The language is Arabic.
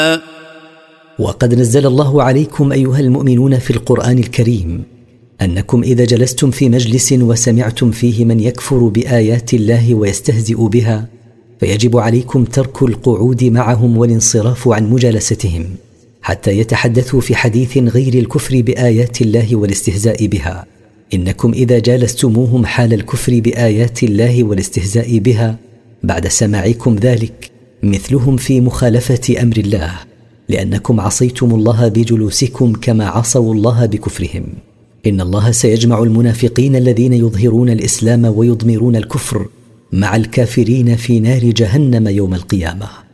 وقد نزل الله عليكم أيها المؤمنون في القرآن الكريم أنكم إذا جلستم في مجلس وسمعتم فيه من يكفر بآيات الله ويستهزئ بها فيجب عليكم ترك القعود معهم والانصراف عن مجالستهم حتى يتحدثوا في حديث غير الكفر بآيات الله والاستهزاء بها. إنكم إذا جالستموهم حال الكفر بآيات الله والاستهزاء بها بعد سماعكم ذلك مثلهم في مخالفة أمر الله، لأنكم عصيتم الله بجلوسكم كما عصوا الله بكفرهم. إن الله سيجمع المنافقين الذين يظهرون الإسلام ويضمرون الكفر مع الكافرين في نار جهنم يوم القيامة.